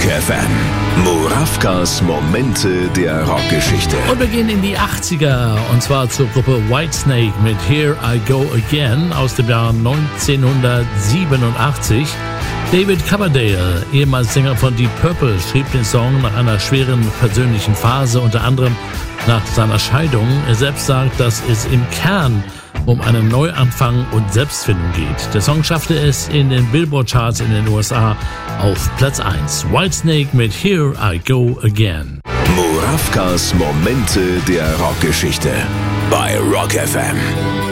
FM. Murawkas Momente der Rockgeschichte. Und wir gehen in die 80er und zwar zur Gruppe Whitesnake mit Here I Go Again aus dem Jahr 1987. David Coverdale, ehemals Sänger von Deep Purple, schrieb den Song nach einer schweren persönlichen Phase, unter anderem nach seiner Scheidung. Er selbst sagt, dass es im Kern um einen Neuanfang und Selbstfindung geht. Der Song schaffte es in den Billboard-Charts in den USA auf Platz 1. Whitesnake mit Here I Go Again. Murawkas Momente der Rockgeschichte bei Rock FM.